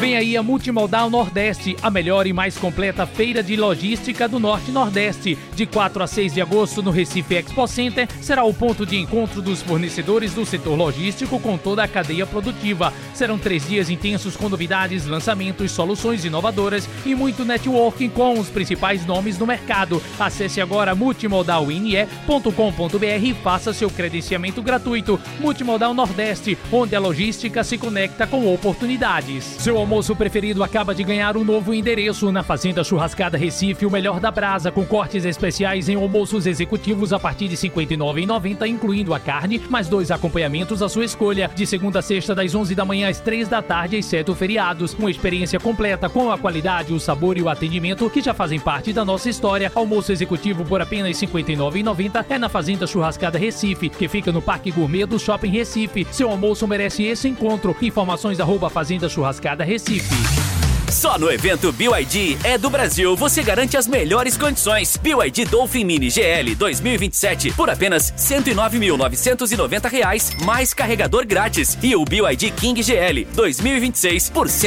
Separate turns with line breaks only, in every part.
Vem aí a Multimodal Nordeste, a melhor e mais completa feira de logística do Norte e Nordeste. De 4 a 6 de agosto no Recife Expo Center, será o ponto de encontro dos fornecedores do setor logístico com toda a cadeia produtiva. Serão 3 dias intensos com novidades, lançamentos, soluções inovadoras e muito networking com os principais nomes do mercado. Acesse agora multimodalne.com.br e faça seu credenciamento gratuito. Multimodal Nordeste, onde a logística se conecta com oportunidades. Seu almoço preferido acaba de ganhar um novo endereço na Fazenda Churrascada Recife, o melhor da brasa, com cortes especiais em almoços executivos a partir de R$ 59,90, incluindo a carne, mais 2 acompanhamentos à sua escolha, de segunda a sexta das 11 da manhã às 3 da tarde, exceto feriados. Uma experiência completa com a qualidade, o sabor e o atendimento que já fazem parte da nossa história. Almoço executivo por apenas R$ 59,90 é na Fazenda Churrascada Recife, que fica no Parque Gourmet do Shopping Recife. Seu almoço merece esse encontro. Informações @Fazenda Churrascada Recife.
Só no evento BYD é do Brasil você garante as melhores condições. BYD Dolphin Mini GL 2027 por apenas R$ 109.990 mais carregador grátis. E o BYD King GL 2026 por R$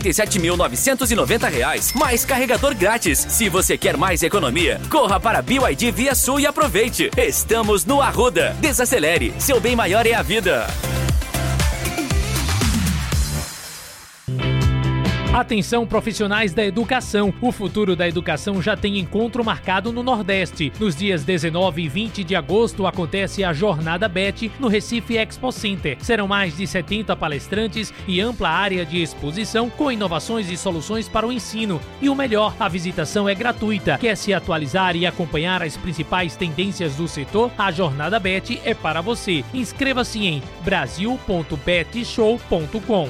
147.990 mais carregador grátis. Se você quer mais economia, corra para BYD Via Sul e aproveite. Estamos no Arruda. Desacelere, seu bem maior é a vida.
Atenção, profissionais da educação. O futuro da educação já tem encontro marcado no Nordeste. Nos dias 19 e 20 de agosto acontece a Jornada BET no Recife Expo Center. Serão mais de 70 palestrantes e ampla área de exposição com inovações e soluções para o ensino. E o melhor, a visitação é gratuita. Quer se atualizar e acompanhar as principais tendências do setor? A Jornada BET é para você. Inscreva-se em brasil.betshow.com.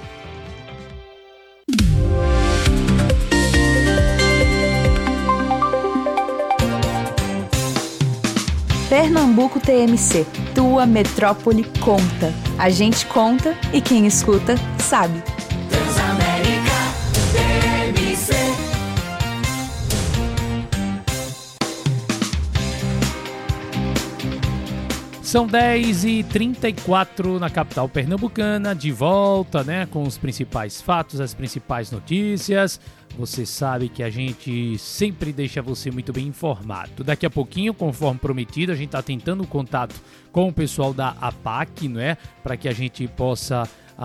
Pernambuco TMC, tua metrópole conta. A gente conta e quem escuta sabe.
Transamérica TMC.
São 10h34 na capital pernambucana, de volta, né, com os principais fatos, as principais notícias. Você sabe que a gente sempre deixa você muito bem informado. Daqui a pouquinho, conforme prometido, a gente está tentando contato com o pessoal da APAC, não é? Para que a gente possa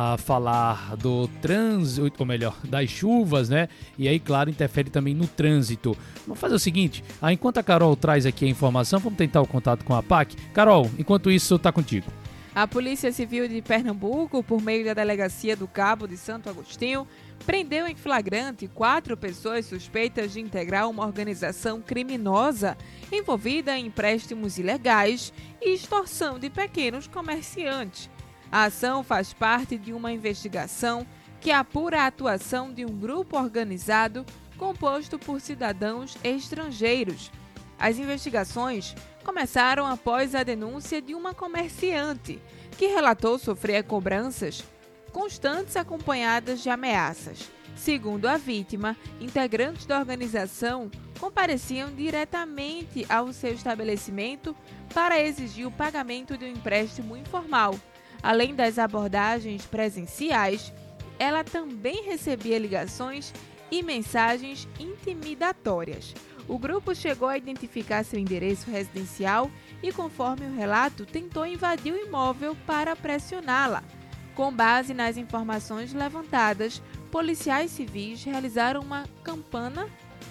falar do trânsito, ou melhor, das chuvas, né? E aí, claro, interfere também no trânsito. Vamos fazer o seguinte, enquanto a Carol traz aqui a informação, vamos tentar o contato com a APAC. Carol, enquanto isso, está contigo.
A Polícia Civil de Pernambuco, por meio da Delegacia do Cabo de Santo Agostinho, prendeu em flagrante 4 pessoas suspeitas de integrar uma organização criminosa envolvida em empréstimos ilegais e extorsão de pequenos comerciantes. A ação faz parte de uma investigação que apura a atuação de um grupo organizado composto por cidadãos estrangeiros. As investigações começaram após a denúncia de uma comerciante que relatou sofrer cobranças constantes acompanhadas de ameaças. Segundo a vítima, integrantes da organização compareciam diretamente ao seu estabelecimento para exigir o pagamento de um empréstimo informal. Além das abordagens presenciais, ela também recebia ligações e mensagens intimidatórias. O grupo chegou a identificar seu endereço residencial e, conforme o relato, tentou invadir o imóvel para pressioná-la. Com base nas informações levantadas, policiais civis realizaram uma campana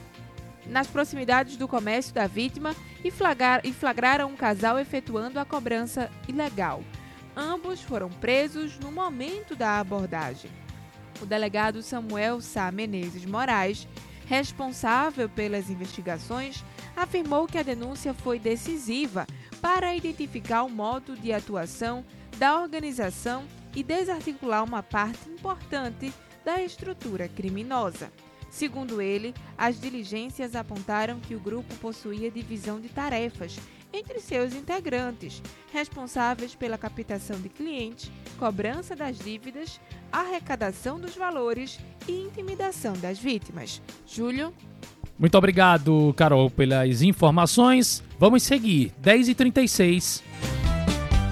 nas proximidades do comércio da vítima e flagraram um casal efetuando a cobrança ilegal. Ambos foram presos no momento da abordagem. O delegado Samuel Sá Menezes Moraes, responsável pelas investigações, afirmou que a denúncia foi decisiva para identificar o modo de atuação da organização e desarticular uma parte importante da estrutura criminosa. Segundo ele, as diligências apontaram que o grupo possuía divisão de tarefas entre seus integrantes, responsáveis pela captação de clientes, cobrança das dívidas, arrecadação dos valores e intimidação das vítimas. Júlio?
Muito obrigado, Carol, pelas informações. Vamos seguir, 10h36.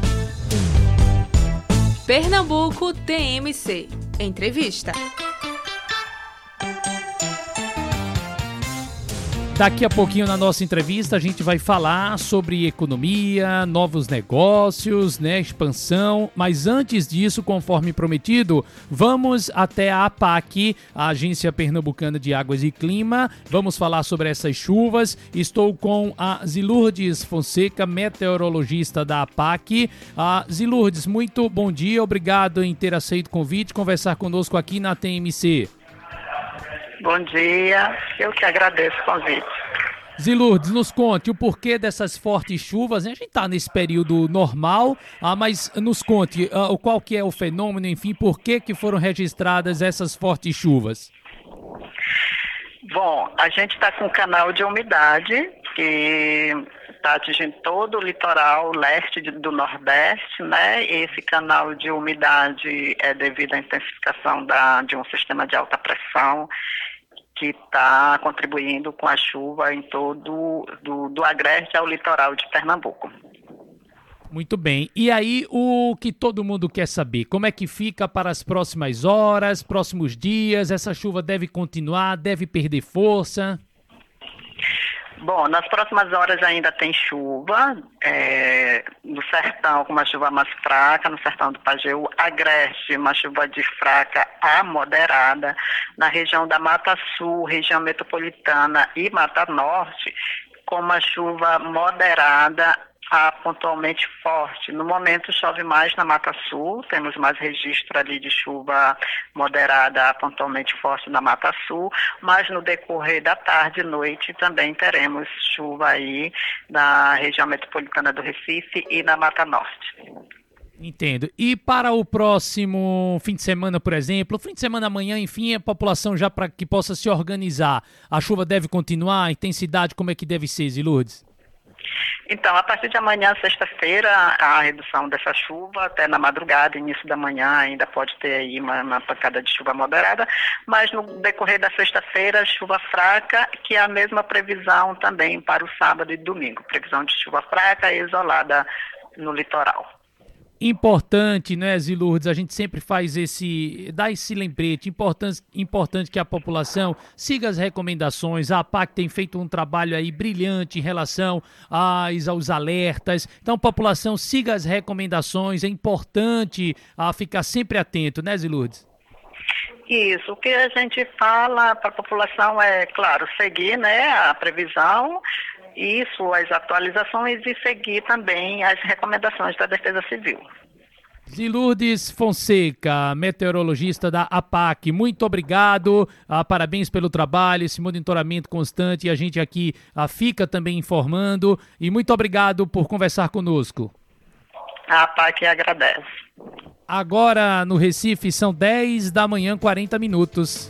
Pernambuco TMC. Entrevista.
Daqui a pouquinho na nossa entrevista a gente vai falar sobre economia, novos negócios, né, expansão, mas antes disso, conforme prometido, vamos até a APAC, a Agência Pernambucana de Águas e Clima, vamos falar sobre essas chuvas. Estou com a Zilurdes Fonseca, meteorologista da APAC. Zilurdes, muito bom dia, obrigado em ter aceito o convite, conversar conosco aqui na TMC.
Bom dia, eu que agradeço o convite.
Zilurdes, nos conte o porquê dessas fortes chuvas. A gente está nesse período normal, mas nos conte qual que é o fenômeno, enfim, por que foram registradas essas fortes chuvas.
Bom, a gente está com um canal de umidade que está atingindo todo o litoral leste do Nordeste, né? Esse canal de umidade é devido à intensificação de um sistema de alta pressão que está contribuindo com a chuva em todo do Agreste ao litoral de Pernambuco.
Muito bem. E aí, o que todo mundo quer saber, como é que fica para as próximas horas, próximos dias? Essa chuva deve continuar, deve perder força?
Bom, nas próximas horas ainda tem chuva, no sertão com uma chuva mais fraca, no sertão do Pajeú, Agreste, uma chuva de fraca a moderada, na região da Mata Sul, região metropolitana e Mata Norte, com uma chuva moderada a pontualmente forte. No momento chove mais na Mata Sul, temos mais registro ali de chuva moderada a pontualmente forte na Mata Sul, mas no decorrer da tarde e noite também teremos chuva aí na região metropolitana do Recife e na Mata Norte.
Entendo. E para o próximo fim de semana, por exemplo, fim de semana amanhã, enfim, a população já para que possa se organizar, a chuva deve continuar? A intensidade como é que deve ser, Zilurdes?
Então, a partir de amanhã, sexta-feira, a redução dessa chuva, até na madrugada, início da manhã, ainda pode ter aí uma pancada de chuva moderada, mas no decorrer da sexta-feira, chuva fraca, que é a mesma previsão também para o sábado e domingo. Previsão de chuva fraca e isolada no litoral.
Importante, né, Zilurdes? A gente sempre dá esse lembrete, importante que a população siga as recomendações. A APAC tem feito um trabalho aí brilhante em relação aos alertas. Então, a população siga as recomendações, é importante ficar sempre atento, né, Zilurdes?
Isso, o que a gente fala para a população é, claro, seguir, né, a previsão, isso, as atualizações e seguir também as recomendações da Defesa Civil.
Zilurdes Fonseca, meteorologista da APAC, muito obrigado, parabéns pelo trabalho, esse monitoramento constante, e a gente aqui fica também informando, e muito obrigado por conversar conosco.
A APAC agradece.
Agora no Recife são 10 da manhã, 40 minutos.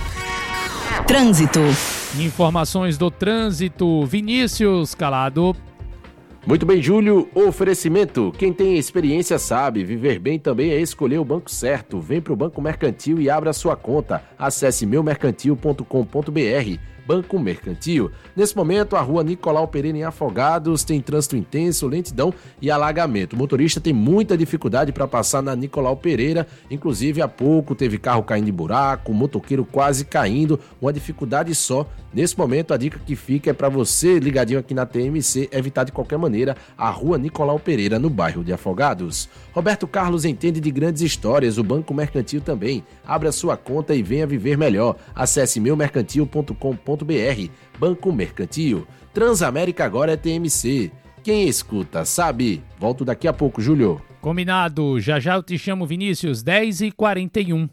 Trânsito.
Informações do trânsito, Vinícius Calado.
Muito bem, Júlio. Oferecimento. Quem tem experiência sabe, viver bem também é escolher o banco certo. Vem para o Banco Mercantil e abra sua conta. Acesse meumercantil.com.br. Banco Mercantil. Nesse momento, a rua Nicolau Pereira em Afogados tem trânsito intenso, lentidão e alagamento. O motorista tem muita dificuldade para passar na Nicolau Pereira, inclusive há pouco teve carro caindo em buraco, motoqueiro quase caindo, uma dificuldade só. Nesse momento, a dica que fica é para você, ligadinho aqui na TMC, evitar de qualquer maneira a rua Nicolau Pereira, no bairro de Afogados. Roberto Carlos entende de grandes histórias, o Banco Mercantil também. Abra sua conta e venha viver melhor. Acesse meumercantil.com.br. Banco Mercantil. Transamérica agora é TMC. Quem escuta sabe. Volto daqui a pouco, Júlio.
Combinado. Já já eu te chamo, Vinícius. 10h41.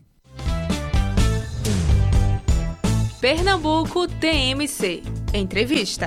Pernambuco TMC. Entrevista.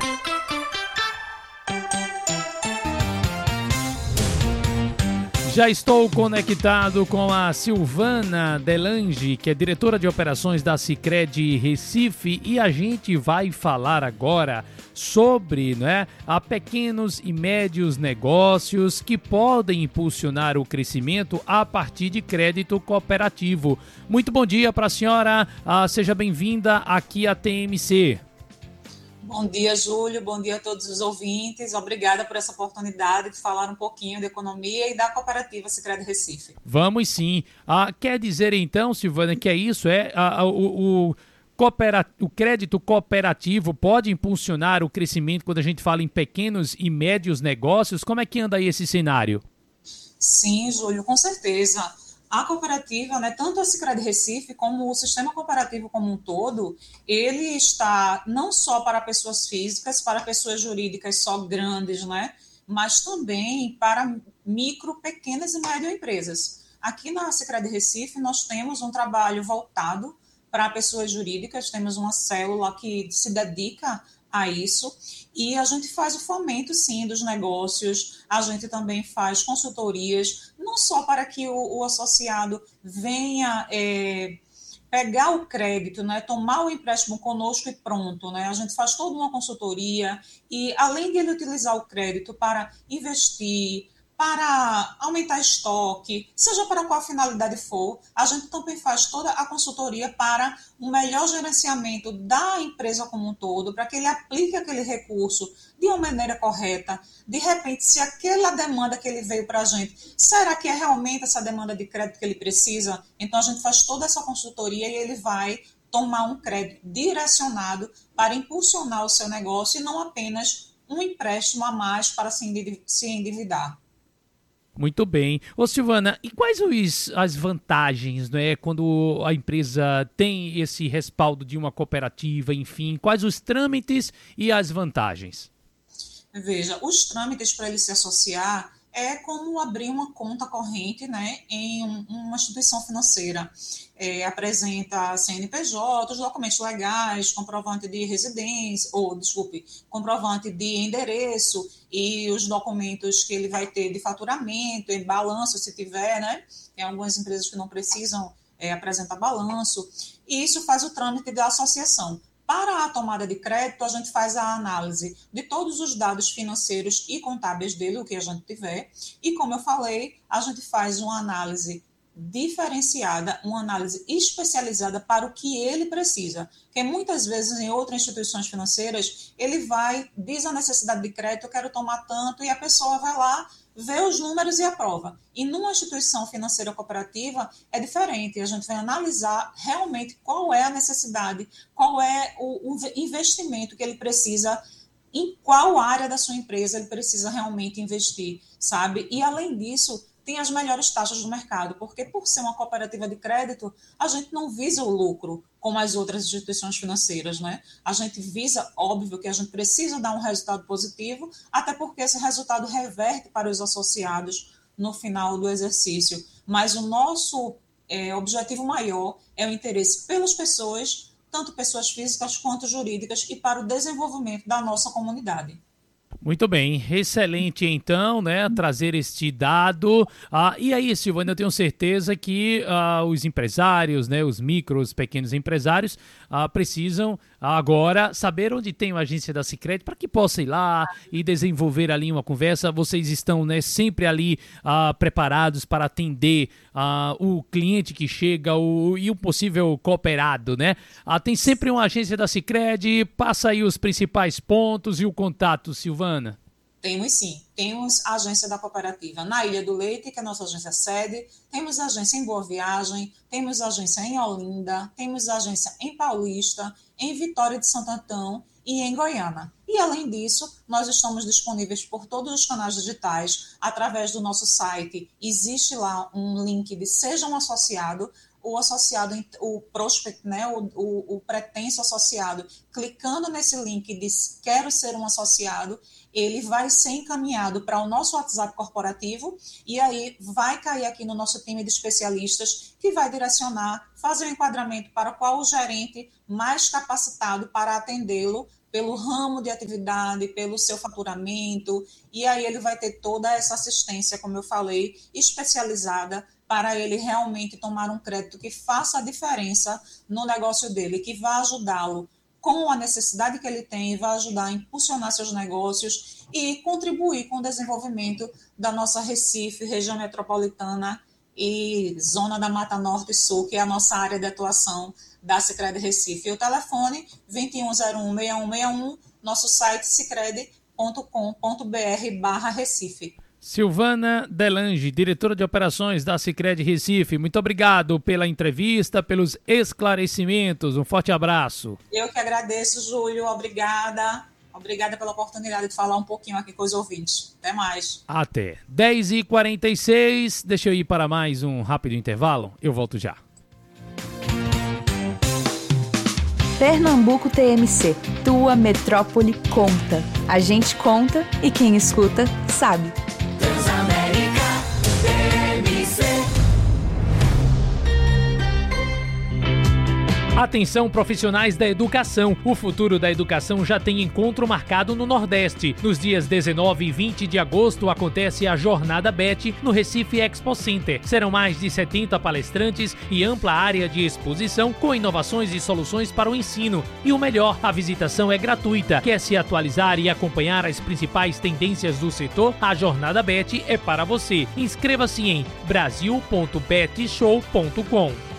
Já estou conectado com a Silvana Delange, que é diretora de operações da Sicredi Recife, e a gente vai falar agora sobre, a pequenos e médios negócios que podem impulsionar o crescimento a partir de crédito cooperativo. Muito bom dia para a senhora, seja bem-vinda aqui à TMC.
Bom dia, Júlio. Bom dia a todos os ouvintes. Obrigada por essa oportunidade de falar um pouquinho de economia e da cooperativa Sicredi Recife.
Vamos sim. Quer dizer então, Silvana, que é isso? o crédito cooperativo pode impulsionar o crescimento quando a gente fala em pequenos e médios negócios? Como é que anda aí esse cenário?
Sim, Júlio, com certeza. A cooperativa, né, tanto a Sicredi Recife como o sistema cooperativo como um todo, ele está não só para pessoas físicas, para pessoas jurídicas só grandes, né, mas também para micro, pequenas e médias empresas. Aqui na Sicredi Recife nós temos um trabalho voltado para pessoas jurídicas, temos uma célula que se dedica a isso, e a gente faz o fomento, sim, dos negócios, a gente também faz consultorias, não só para que o associado venha pegar o crédito, né, tomar o empréstimo conosco e pronto, né, a gente faz toda uma consultoria, e além de ele utilizar o crédito para investir, para aumentar estoque, seja para qual finalidade for, a gente também faz toda a consultoria para um melhor gerenciamento da empresa como um todo, para que ele aplique aquele recurso de uma maneira correta. De repente, se aquela demanda que ele veio para a gente, será que é realmente essa demanda de crédito que ele precisa? Então, a gente faz toda essa consultoria e ele vai tomar um crédito direcionado para impulsionar o seu negócio e não apenas um empréstimo a mais para se endividar.
Muito bem. Ô Silvana, e quais as vantagens, né, quando a empresa tem esse respaldo de uma cooperativa, enfim, quais os trâmites e as vantagens?
Veja, os trâmites para ele se associar é como abrir uma conta corrente, né, em uma instituição financeira. Apresenta CNPJ, os documentos legais, comprovante de residência, comprovante de endereço e os documentos que ele vai ter de faturamento, em balanço, se tiver, né? Tem algumas empresas que não precisam apresentar balanço, e isso faz o trâmite da associação. Para a tomada de crédito, a gente faz a análise de todos os dados financeiros e contábeis dele, o que a gente tiver, e como eu falei, a gente faz uma análise diferenciada, uma análise especializada para o que ele precisa, porque muitas vezes em outras instituições financeiras, ele diz a necessidade de crédito, eu quero tomar tanto, e a pessoa vai lá, vê os números e aprova. E numa instituição financeira cooperativa é diferente, a gente vai analisar realmente qual é a necessidade, qual é o investimento que ele precisa, em qual área da sua empresa ele precisa realmente investir, sabe? E além disso, tem as melhores taxas do mercado, porque por ser uma cooperativa de crédito, a gente não visa o lucro como as outras instituições financeiras, né? A gente visa, óbvio, que a gente precisa dar um resultado positivo, até porque esse resultado reverte para os associados no final do exercício. Mas o nosso objetivo maior é o interesse pelas pessoas, tanto pessoas físicas quanto jurídicas, e para o desenvolvimento da nossa comunidade.
Muito bem, excelente então, né, trazer este dado. E aí, Silvana, eu tenho certeza que os empresários, né, os micros, pequenos empresários precisam agora saber onde tem a agência da Sicredi para que possa ir lá e desenvolver ali uma conversa. Vocês estão, né, sempre ali preparados para atender o cliente que chega e o possível cooperado, né? Tem sempre uma agência da Sicredi, passa aí os principais pontos e o contato, Silvana.
Temos sim, temos a agência da cooperativa na Ilha do Leite, que é a nossa agência sede, temos a agência em Boa Viagem, temos a agência em Olinda, temos a agência em Paulista, em Vitória de Santo Antão e em Goiânia. E além disso, nós estamos disponíveis por todos os canais digitais, através do nosso site, existe lá um link de Seja um Associado, o associado, o prospect, né, o pretenso associado, clicando nesse link de quero ser um associado, ele vai ser encaminhado para o nosso WhatsApp corporativo e aí vai cair aqui no nosso time de especialistas que vai direcionar, fazer o enquadramento para qual o gerente mais capacitado para atendê-lo pelo ramo de atividade, pelo seu faturamento, e aí ele vai ter toda essa assistência, como eu falei, especializada para ele realmente tomar um crédito que faça a diferença no negócio dele, que vai ajudá-lo com a necessidade que ele tem, vai ajudar a impulsionar seus negócios e contribuir com o desenvolvimento da nossa Recife, região metropolitana e zona da Mata Norte e Sul, que é a nossa área de atuação da Sicredi Recife. E o telefone 2101-6161, nosso site sicredi.com.br/Recife.
Silvana Delange, diretora de operações da Sicredi Recife, muito obrigado pela entrevista, pelos esclarecimentos. Um forte abraço.
Eu que agradeço, Júlio. Obrigada. Obrigada pela oportunidade de falar um pouquinho aqui com os ouvintes. Até mais.
Até. 10h46. Deixa eu ir para mais um rápido intervalo. Eu volto já.
Pernambuco TMC. Tua metrópole conta. A gente conta e quem escuta sabe.
Transamérica TMC.
Atenção, profissionais da educação. O futuro da educação já tem encontro marcado no Nordeste. Nos dias 19 e 20 de agosto acontece a Jornada BET no Recife Expo Center. Serão mais de 70 palestrantes e ampla área de exposição com inovações e soluções para o ensino. E o melhor, a visitação é gratuita. Quer se atualizar e acompanhar as principais tendências do setor? A Jornada BET é para você. Inscreva-se em brasil.betshow.com.